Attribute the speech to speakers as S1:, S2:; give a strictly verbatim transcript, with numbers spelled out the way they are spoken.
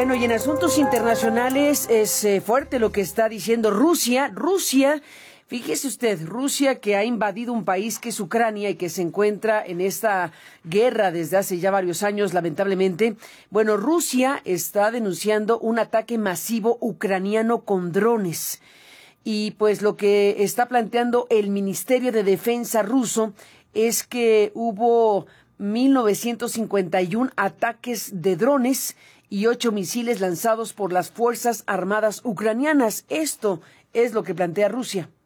S1: Bueno, y en asuntos internacionales es eh, fuerte lo que está diciendo Rusia. Rusia, fíjese usted, Rusia que ha invadido un país que es Ucrania y que se encuentra en esta guerra desde hace ya varios años, lamentablemente. Bueno, Rusia está denunciando un ataque masivo ucraniano con drones. Y pues lo que está planteando el Ministerio de Defensa ruso es que hubo mil novecientos cincuenta y uno ataques de drones y ocho misiles lanzados por las Fuerzas Armadas ucranianas. Esto es lo que plantea Rusia.